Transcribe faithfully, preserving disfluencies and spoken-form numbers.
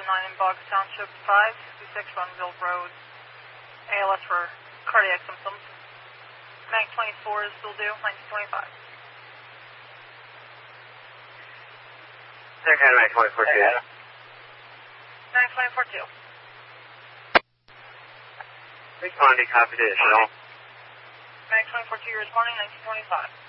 nine in Boggs Township, five sixty-six Runville Road. A L S for cardiac symptoms. Bank twenty-four is still due, nineteen twenty-five. Second, Bank twenty-four two. Bank twenty-four two. Responding, copy additional. Bank twenty-four two, you're responding, nineteen twenty-five.